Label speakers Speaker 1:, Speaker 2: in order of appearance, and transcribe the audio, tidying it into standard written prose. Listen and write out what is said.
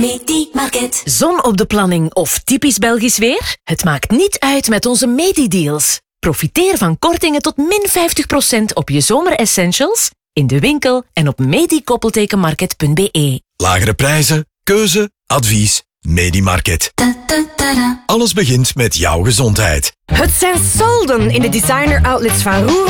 Speaker 1: Medi-market.
Speaker 2: Zon op de planning of typisch Belgisch weer? Het maakt niet uit met onze Medi-deals. Profiteer van kortingen tot min 50% op je zomeressentials, in de winkel en op medi-market.be.
Speaker 3: Lagere prijzen, keuze, advies, Medi-market. Alles begint met jouw gezondheid.
Speaker 4: Het zijn solden in de designer outlets van Roer,